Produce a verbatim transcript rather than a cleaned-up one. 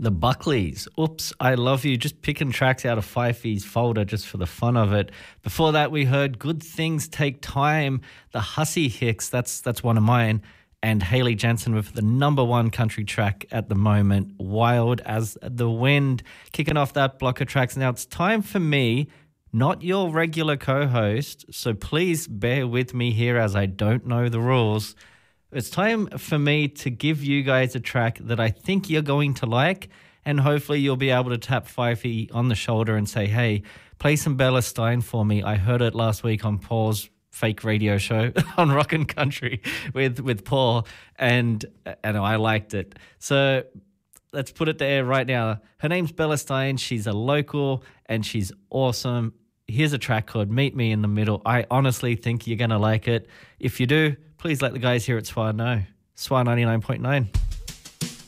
The Buckleys. Oops, I Love You. Just picking tracks out of Fifey's folder just for the fun of it. Before that, we heard Good Things Take Time, the Hussy Hicks. That's that's one of mine. And Haley Jensen with the number one country track at the moment, Wild as the Wind. Kicking off that block of tracks. Now it's time for me, not your regular co-host, so please bear with me here as I don't know the rules. It's time for me to give you guys a track that I think you're going to like, and hopefully you'll be able to tap Fifey on the shoulder and say, hey, play some Bella Stein for me. I heard it last week on Paul's fake radio show on Rockin' Country with, with Paul, and, and I liked it. So let's put it there right now. Her name's Bella Stein. She's a local, and she's awesome. Here's a track called Meet Me in the Middle. I honestly think you're going to like it. If you do, please let the guys here at S W R know. S W R ninety-nine point nine.